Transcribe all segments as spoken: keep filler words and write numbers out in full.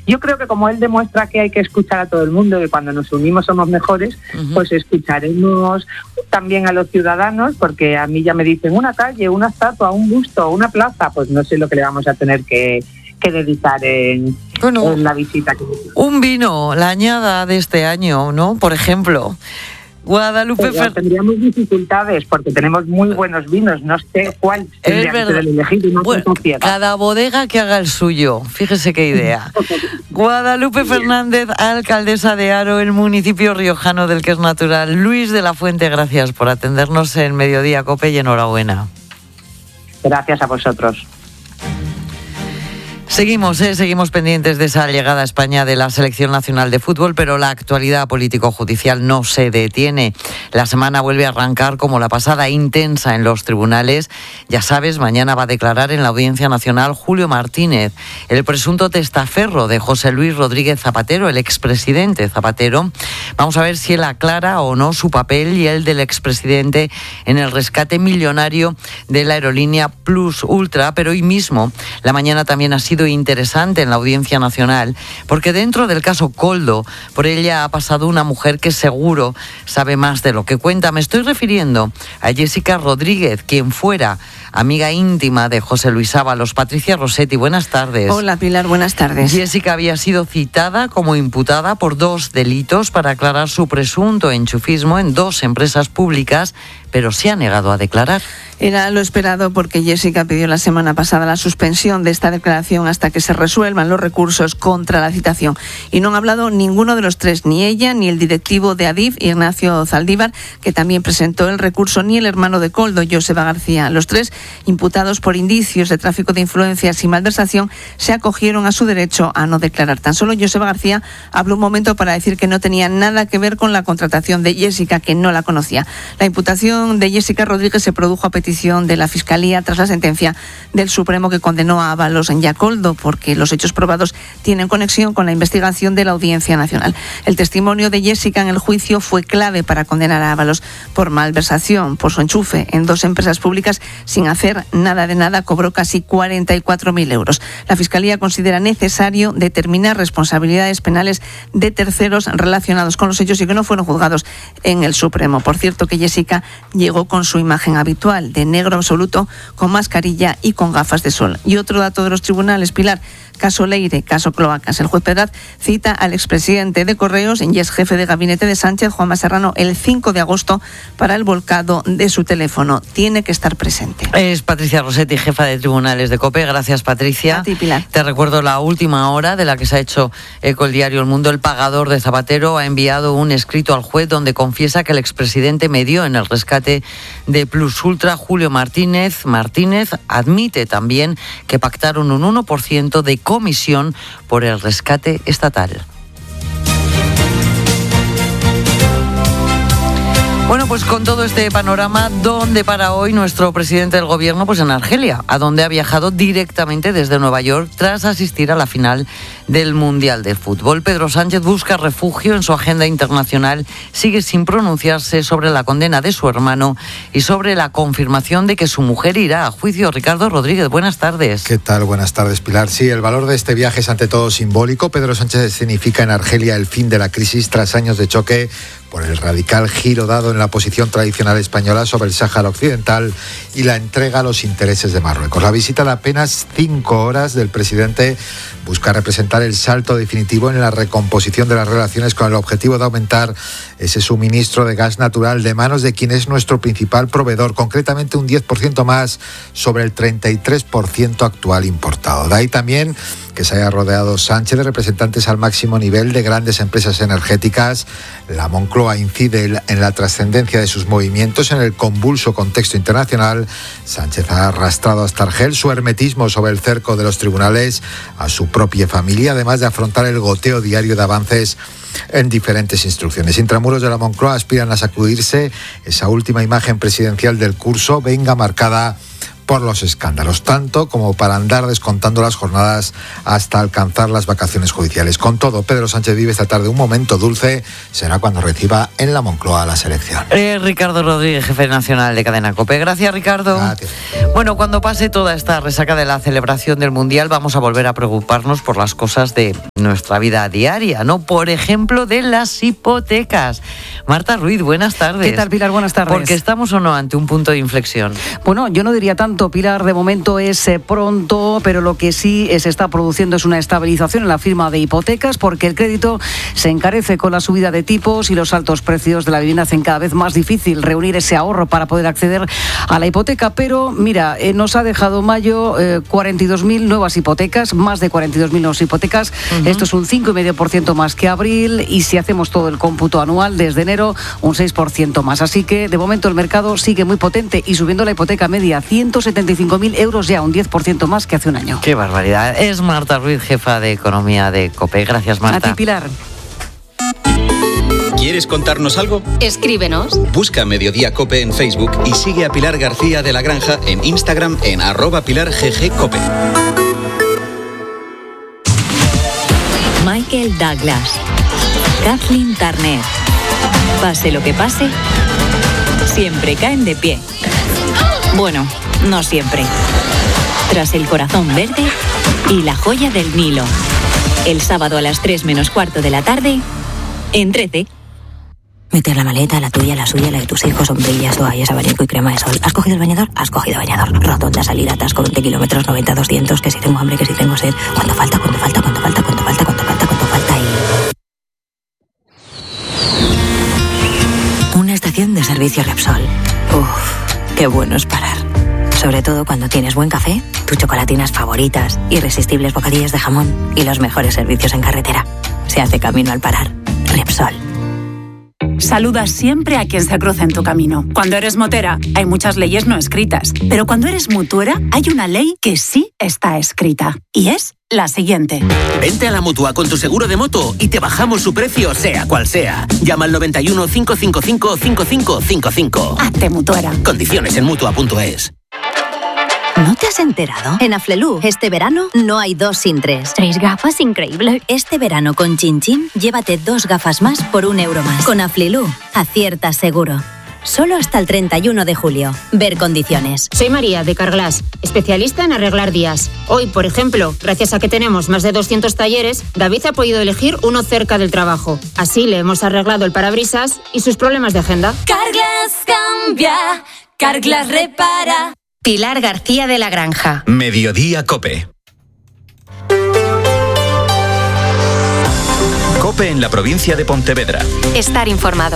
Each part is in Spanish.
yo creo que como él demuestra que hay que escuchar a todo el mundo, que cuando nos unimos somos mejores, uh-huh. pues escucharemos también a los ciudadanos, porque a mí ya me dicen una calle, una estatua, un busto, una plaza, pues no sé lo que le vamos a tener que, que dedicar en, bueno, en la visita. Un vino, la añada de este año, ¿no? Por ejemplo... Guadalupe Fer... Tendríamos dificultades porque tenemos muy buenos vinos, no sé cuál tendría que ser el elegido. No bueno, cada bodega que haga el suyo, fíjese qué idea. Guadalupe Fernández, alcaldesa de Haro, el municipio riojano del que es natural. Luis de la Fuente, gracias por atendernos en Mediodía Cope y enhorabuena. Gracias a vosotros. Seguimos, ¿eh? seguimos pendientes de esa llegada a España de la Selección Nacional de Fútbol, pero la actualidad político-judicial no se detiene. La semana vuelve a arrancar como la pasada, intensa en los tribunales. Ya sabes, mañana va a declarar en la Audiencia Nacional Julio Martínez, el presunto testaferro de José Luis Rodríguez Zapatero, el expresidente Zapatero. Vamos a ver si él aclara o no su papel y el del expresidente en el rescate millonario de la aerolínea Plus Ultra, pero hoy mismo, la mañana también ha sido interesante en la Audiencia Nacional, porque dentro del caso Koldo, por ella ha pasado una mujer que seguro sabe más de lo que cuenta. Me estoy refiriendo a Jessica Rodríguez, quien fuera amiga íntima de José Luis Ábalos. Patricia Rossetti, buenas tardes. Hola Pilar, buenas tardes. Jessica había sido citada como imputada por dos delitos para aclarar su presunto enchufismo en dos empresas públicas, pero se ha negado a declarar. Era lo esperado porque Jessica pidió la semana pasada la suspensión de esta declaración hasta que se resuelvan los recursos contra la citación. Y no han hablado ninguno de los tres, ni ella, ni el directivo de Adif, Ignacio Zaldívar, que también presentó el recurso, ni el hermano de Koldo, Joseba García. Los tres, imputados por indicios de tráfico de influencias y malversación, se acogieron a su derecho a no declarar. Tan solo Joseba García habló un momento para decir que no tenía nada que ver con la contratación de Jessica, que no la conocía. La imputación de Jessica Rodríguez se produjo a petición de la Fiscalía tras la sentencia del Supremo que condenó a Ábalos y a Koldo, porque los hechos probados tienen conexión con la investigación de la Audiencia Nacional. El testimonio de Jessica en el juicio fue clave para condenar a Ábalos por malversación, por su enchufe en dos empresas públicas sin hacer nada de nada. Cobró casi cuarenta y cuatro mil euros. La Fiscalía considera necesario determinar responsabilidades penales de terceros relacionados con los hechos y que no fueron juzgados en el Supremo. Por cierto, que Jessica llegó con su imagen habitual de negro absoluto, con mascarilla y con gafas de sol. Y otro dato de los tribunales, Pilar, caso Leire, caso Cloacas. El juez Pedraz cita al expresidente de Correos y ex jefe de gabinete de Sánchez, Juanma Serrano, el cinco de agosto para el volcado de su teléfono. Tiene que estar presente. Es Patricia Rossetti, jefa de tribunales de COPE. Gracias, Patricia. A ti, Pilar. Te recuerdo la última hora de la que se ha hecho eco el diario El Mundo. El pagador de Zapatero ha enviado un escrito al juez donde confiesa que el expresidente medió en el rescate de Plus Ultra. Julio Martínez Martínez admite también que pactaron un uno por ciento de comisión por el rescate estatal. Bueno, pues con todo este panorama, ¿dónde para hoy nuestro presidente del gobierno? Pues en Argelia, a donde ha viajado directamente desde Nueva York tras asistir a la final del Mundial de Fútbol. Pedro Sánchez busca refugio en su agenda internacional, sigue sin pronunciarse sobre la condena de su hermano y sobre la confirmación de que su mujer irá a juicio. Ricardo Rodríguez, buenas tardes. ¿Qué tal? Buenas tardes, Pilar. Sí, el valor de este viaje es ante todo simbólico. Pedro Sánchez significa en Argelia el fin de la crisis tras años de choque por el radical giro dado en la posición tradicional española sobre el Sáhara Occidental y la entrega a los intereses de Marruecos. La visita de apenas cinco horas del presidente busca representar el salto definitivo en la recomposición de las relaciones con el objetivo de aumentar ese suministro de gas natural de manos de quien es nuestro principal proveedor, concretamente un diez por ciento más sobre el treinta y tres por ciento actual importado. De ahí también que se haya rodeado Sánchez de representantes al máximo nivel de grandes empresas energéticas. La Moncloa incide en la trascendencia de sus movimientos en el convulso contexto internacional. Sánchez ha arrastrado hasta Argel su hermetismo sobre el cerco de los tribunales a su propia familia, además de afrontar el goteo diario de avances en diferentes instrucciones. Intramuros de la Moncloa aspiran a sacudirse esa última imagen presidencial del curso, venga marcada por los escándalos, tanto como para andar descontando las jornadas hasta alcanzar las vacaciones judiciales. Con todo, Pedro Sánchez vive esta tarde un momento dulce, será cuando reciba en la Moncloa la selección. Eh, Ricardo Rodríguez, jefe nacional de Cadena COPE. Gracias, Ricardo. Gracias. Bueno, cuando pase toda esta resaca de la celebración del Mundial, vamos a volver a preocuparnos por las cosas de nuestra vida diaria, ¿no? Por ejemplo, de las hipotecas. Marta Ruiz, buenas tardes. ¿Qué tal, Pilar? Buenas tardes. Porque estamos o no ante un punto de inflexión. Bueno, yo no diría tanto, Pilar, de momento es eh, pronto, pero lo que sí se está produciendo es una estabilización en la firma de hipotecas, porque el crédito se encarece con la subida de tipos y los altos precios de la vivienda hacen cada vez más difícil reunir ese ahorro para poder acceder a la hipoteca. Pero mira, eh, nos ha dejado mayo eh, cuarenta y dos mil nuevas hipotecas, más de cuarenta y dos mil nuevas hipotecas. Uh-huh. Esto es un cinco coma cinco por ciento más que abril, y si hacemos todo el cómputo anual desde enero, un seis por ciento más. Así que de momento el mercado sigue muy potente y subiendo la hipoteca media, ciento setenta y cinco mil euros ya, un diez por ciento más que hace un año. ¡Qué barbaridad! Es Marta Ruiz, jefa de Economía de COPE. Gracias, Marta. A ti, Pilar. ¿Quieres contarnos algo? Escríbenos. Busca Mediodía COPE en Facebook y sigue a Pilar García de la Granja en Instagram en arroba Pilar G G COPE. Michael Douglas, Kathleen Turner. Pase lo que pase, siempre caen de pie. Bueno, no siempre. Tras El corazón verde y La joya del Nilo. El sábado a las tres menos cuarto de la tarde, en Trece. Meter la maleta, la tuya, la suya, la de tus hijos, sombrillas, toallas, abanico y crema de sol. ¿Has cogido el bañador? Has cogido bañador. Rotonda, salida, atasco, veinte kilómetros, noventa, doscientos, que si tengo hambre, que si tengo sed. ¿Cuánto falta? ¿Cuánto falta? ¿Cuánto falta? ¿Cuánto falta? ¿Cuánto falta? ¿Cuánto falta? Y... una estación de servicio Repsol. Uff, qué bueno es parar. Sobre todo cuando tienes buen café, tus chocolatinas favoritas, irresistibles bocadillos de jamón y los mejores servicios en carretera. Se hace camino al parar. Repsol. Saluda siempre a quien se cruza en tu camino. Cuando eres motera, hay muchas leyes no escritas. Pero cuando eres mutuera, hay una ley que sí está escrita. Y es la siguiente. Vente a la Mutua con tu seguro de moto y te bajamos su precio, sea cual sea. Llama al noventa y uno, cinco cinco cinco, cinco cinco cinco cinco. Hazte mutuera. Condiciones en mutua punto es. ¿No te has enterado? En Aflelu, este verano no hay dos sin tres. ¿Tres gafas? Increíble. Este verano con Chin Chin, llévate dos gafas más por un euro más. Con Aflelu, acierta seguro. Solo hasta el treinta y uno de julio. Ver condiciones. Soy María, de Carglass, especialista en arreglar días. Hoy, por ejemplo, gracias a que tenemos más de doscientos talleres, David ha podido elegir uno cerca del trabajo. Así le hemos arreglado el parabrisas y sus problemas de agenda. Carglass cambia, Carglass repara. Pilar García de la Granja. Mediodía COPE. COPE en la provincia de Pontevedra. Estar informado.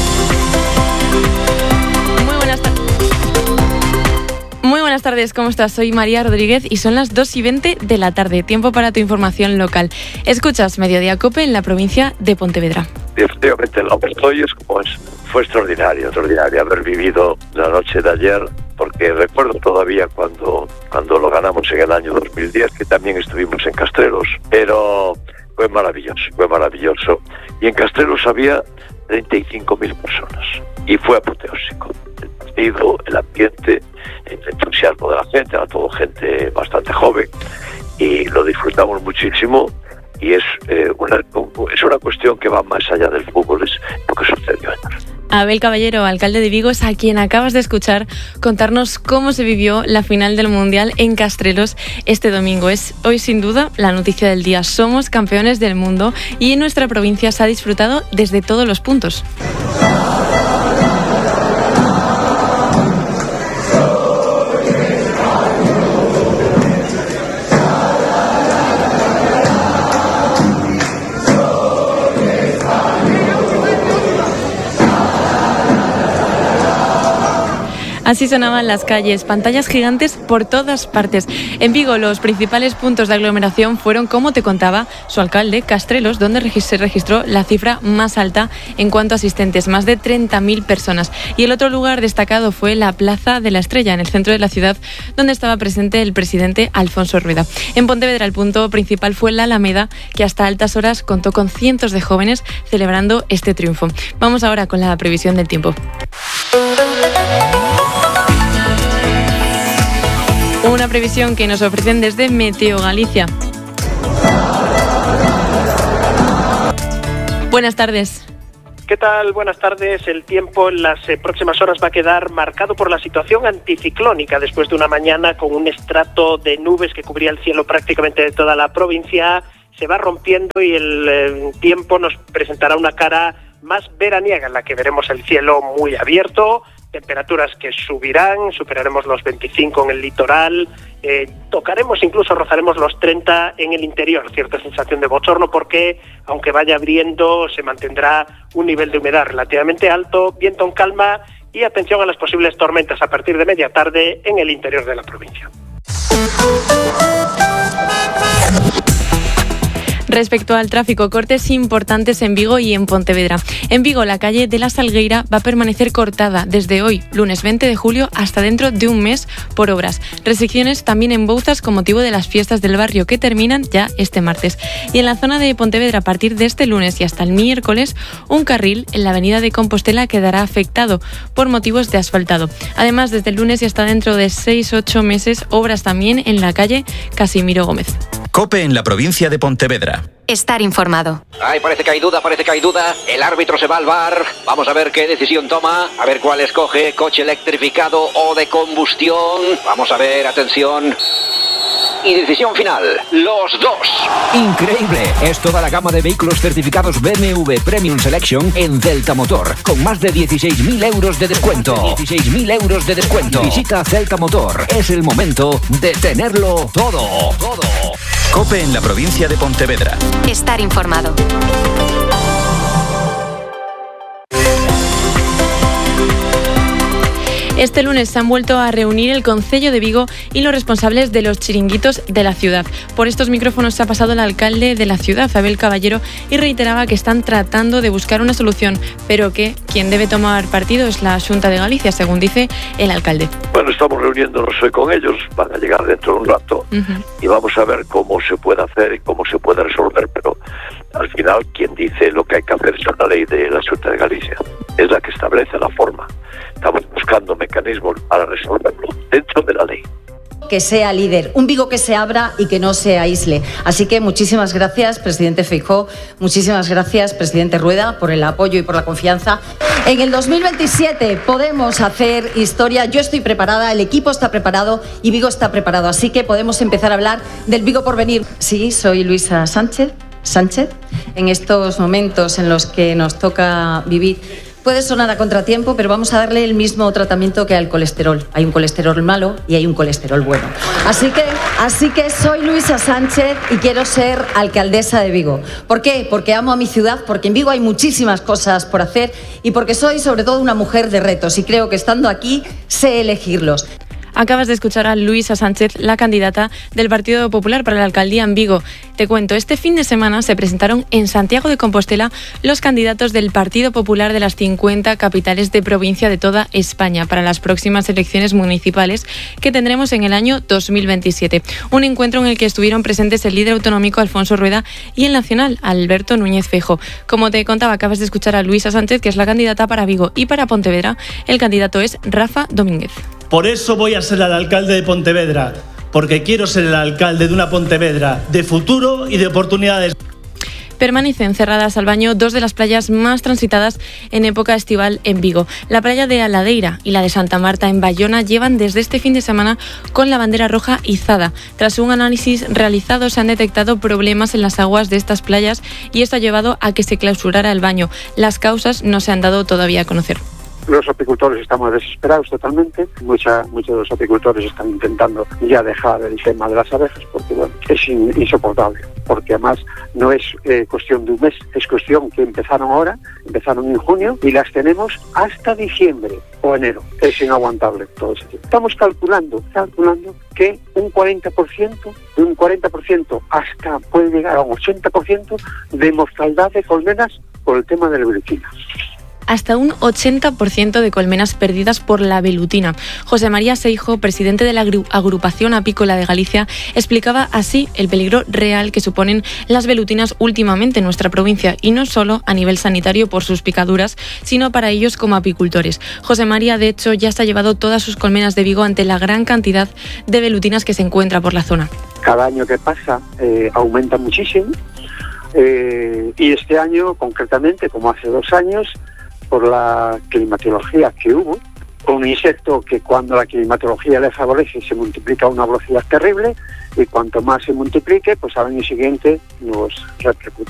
Muy buenas tardes. Muy buenas tardes, ¿cómo estás? Soy María Rodríguez y son las dos y veinte de la tarde. Tiempo para tu información local. Escuchas Mediodía COPE en la provincia de Pontevedra. Efectivamente, lo que estoy es como es. Fue extraordinario, extraordinario haber vivido la noche de ayer, porque recuerdo todavía cuando, cuando lo ganamos en el año dos mil diez, que también estuvimos en Castrelos, pero fue maravilloso, fue maravilloso. Y en Castrelos había treinta y cinco mil personas, y fue apoteósico. El partido, el ambiente, el entusiasmo de la gente, era todo gente bastante joven, y lo disfrutamos muchísimo. Y es, eh, una, es una cuestión que va más allá del fútbol, es lo que sucedió ayer. Abel Caballero, alcalde de Vigo, es a quien acabas de escuchar contarnos cómo se vivió la final del Mundial en Castrelos este domingo. Es hoy sin duda la noticia del día. Somos campeones del mundo y en nuestra provincia se ha disfrutado desde todos los puntos. Así sonaban las calles, pantallas gigantes por todas partes. En Vigo, los principales puntos de aglomeración fueron, como te contaba, su alcalde, Castrelos, donde se registró la cifra más alta en cuanto a asistentes, más de treinta mil personas. Y el otro lugar destacado fue la Plaza de la Estrella, en el centro de la ciudad, donde estaba presente el presidente Alfonso Rueda. En Pontevedra, el punto principal fue la Alameda, que hasta altas horas contó con cientos de jóvenes celebrando este triunfo. Vamos ahora con la previsión del tiempo. Una previsión que nos ofrecen desde Meteo Galicia. Buenas tardes. ¿Qué tal? Buenas tardes. El tiempo en las eh, próximas horas va a quedar marcado por la situación anticiclónica después de una mañana con un estrato de nubes que cubría el cielo prácticamente de toda la provincia. Se va rompiendo y el eh, tiempo nos presentará una cara más veraniega en la que veremos el cielo muy abierto, temperaturas que subirán, superaremos los veinticinco en el litoral, eh, tocaremos, incluso rozaremos los treinta en el interior, cierta sensación de bochorno porque, aunque vaya abriendo, se mantendrá un nivel de humedad relativamente alto, viento en calma y atención a las posibles tormentas a partir de media tarde en el interior de la provincia. Respecto al tráfico, cortes importantes en Vigo y en Pontevedra. En Vigo, la calle de la Salgueira va a permanecer cortada desde hoy, lunes veinte de julio, hasta dentro de un mes por obras. Restricciones también en Bouzas con motivo de las fiestas del barrio que terminan ya este martes. Y en la zona de Pontevedra, a partir de este lunes y hasta el miércoles, un carril en la avenida de Compostela quedará afectado por motivos de asfaltado. Además, desde el lunes y hasta dentro de seis ocho meses, obras también en la calle Casimiro Gómez. COPE en la provincia de Pontevedra. Estar informado. Ay, parece que hay duda, parece que hay duda. El árbitro se va al V A R. Vamos a ver qué decisión toma. A ver cuál escoge, coche electrificado o de combustión. Vamos a ver, atención. Y decisión final, los dos. Increíble, es toda la gama de vehículos certificados B M W Premium Selection en Celta Motor, con más de dieciséis mil euros de descuento. dieciséis mil euros de descuento. Visita Celta Motor, es el momento de tenerlo todo. Todo. COPE en la provincia de Pontevedra. Estar informado. Este lunes se han vuelto a reunir el Concello de Vigo y los responsables de los chiringuitos de la ciudad. Por estos micrófonos se ha pasado el alcalde de la ciudad, Abel Caballero, y reiteraba que están tratando de buscar una solución, pero que quien debe tomar partido es la Xunta de Galicia, según dice el alcalde. Bueno, estamos reuniéndonos hoy con ellos, van a llegar dentro de un rato, uh-huh. y vamos a ver cómo se puede hacer y cómo se puede resolver, pero al final quien dice lo que hay que hacer es la ley de la Xunta de Galicia, es la que establece la forma. Estamos buscando mecanismos para resolverlo dentro de la ley. Que sea líder, un Vigo que se abra y que no se aísle. Así que muchísimas gracias, presidente Feijóo, muchísimas gracias, presidente Rueda, por el apoyo y por la confianza. En el dos mil veintisiete podemos hacer historia, yo estoy preparada, el equipo está preparado y Vigo está preparado, así que podemos empezar a hablar del Vigo por venir. Sí, soy Luisa Sánchez, Sánchez, en estos momentos en los que nos toca vivir. Puede sonar a contratiempo, pero vamos a darle el mismo tratamiento que al colesterol. Hay un colesterol malo y hay un colesterol bueno. Así que, así que soy Luisa Sánchez y quiero ser alcaldesa de Vigo. ¿Por qué? Porque amo a mi ciudad, porque en Vigo hay muchísimas cosas por hacer y porque soy sobre todo una mujer de retos y creo que estando aquí sé elegirlos. Acabas de escuchar a Luisa Sánchez, la candidata del Partido Popular para la alcaldía en Vigo. Te cuento, este fin de semana se presentaron en Santiago de Compostela los candidatos del Partido Popular de las cincuenta capitales de provincia de toda España para las próximas elecciones municipales que tendremos en el año dos mil veintisiete. Un encuentro en el que estuvieron presentes el líder autonómico Alfonso Rueda y el nacional Alberto Núñez Feijóo. Como te contaba, acabas de escuchar a Luisa Sánchez, que es la candidata para Vigo, y para Pontevedra el candidato es Rafa Domínguez. Por eso voy a ser el alcalde de Pontevedra, porque quiero ser el alcalde de una Pontevedra de futuro y de oportunidades. Permanecen cerradas al baño dos de las playas más transitadas en época estival en Vigo. La playa de Aladeira y la de Santa Marta en Bayona llevan desde este fin de semana con la bandera roja izada. Tras un análisis realizado se han detectado problemas en las aguas de estas playas y esto ha llevado a que se clausurara el baño. Las causas no se han dado todavía a conocer. Los apicultores estamos desesperados totalmente. Mucha, muchos de los apicultores están intentando ya dejar el tema de las abejas porque bueno, es in, insoportable. Porque además no es eh, cuestión de un mes, es cuestión que empezaron ahora, empezaron en junio y las tenemos hasta diciembre o enero. Es inaguantable todo eso. Estamos calculando, calculando que un cuarenta por ciento, de un cuarenta por ciento hasta puede llegar a un ochenta por ciento de mortalidad de colmenas por el tema de la viricina. hasta un ochenta por ciento de colmenas perdidas por la velutina. José María Seijo, presidente de la Agrupación Apícola de Galicia, explicaba así el peligro real que suponen las velutinas últimamente en nuestra provincia, y no solo a nivel sanitario por sus picaduras, sino para ellos como apicultores. José María, de hecho, ya se ha llevado todas sus colmenas de Vigo ante la gran cantidad de velutinas que se encuentra por la zona. Cada año que pasa eh, aumenta muchísimo. Eh, y este año, concretamente, como hace dos años, por la climatología que hubo, un insecto que cuando la climatología le favorece se multiplica a una velocidad terrible, y cuanto más se multiplique, pues al año siguiente nos repercute.